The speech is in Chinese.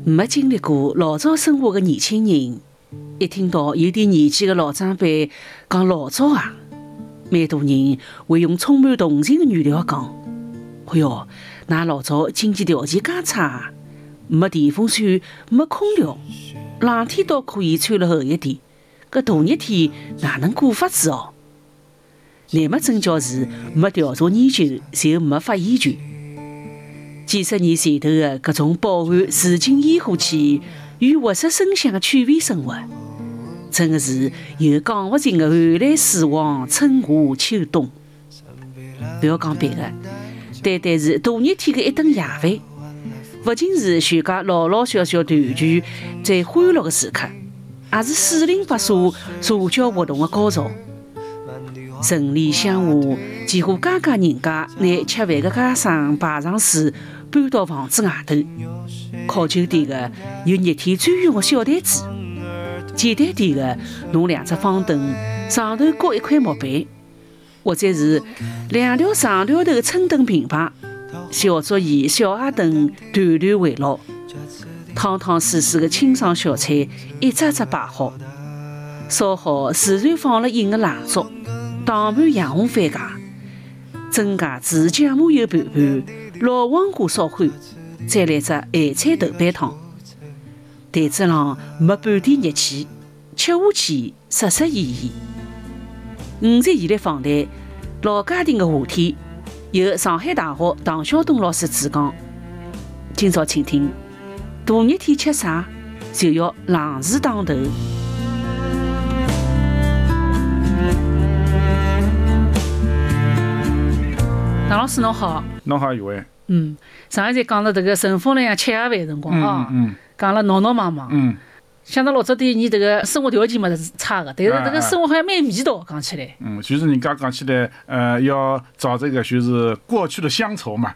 没经历过老早生活的年轻人，一听到有点年纪的老长辈讲老早啊，蛮多人会用充满同情的语调讲：“哎哟，那老早经济条件介差，没电风扇，没空调，冷天倒可以穿了厚一点，搿大热天哪能过法子哦？”乃末真叫是没调查研究就没发言权。几十年前头的各种饱含市井烟火气与活色生香的趣味生活，真的是有讲不尽的寒来暑往、春夏秋冬。不要讲别的，单单是大热天的一顿夜饭，不仅是全家老老小小团聚最欢乐的时刻，也是四邻八舍社交活动的高潮。城里乡下，几乎家家人家拿吃饭的家常排上水搬到房子外头。烤酒店的有热天专用的小台子，简单点的弄两只方凳，上头搁一块木板，或者是两条长条头的春灯平排，小桌椅、小矮凳团团围绕，汤汤水水的清爽小菜一只只摆好，烧好自然放了引的蜡烛。打盘洋红番茄，蒸茄子、酱麻油拌拌，老黄瓜烧欢，再来只咸菜豆瓣汤。台子上没半点热气，吃下去实实意意。50现在访谈老家庭的话题，由上海大学唐晓东老师主讲。今朝请听：大热天吃啥，就要冷水当头。唐老师侬好。 侬好，一位。 上一集讲了这个顺风来吃夜饭辰光啊，讲了闹闹忙忙。想到老早对你这个生活条件嘛是差的，但是这个生活好像蛮味道，讲起来。 就是人家讲起来，要找这个就是过去的乡愁嘛，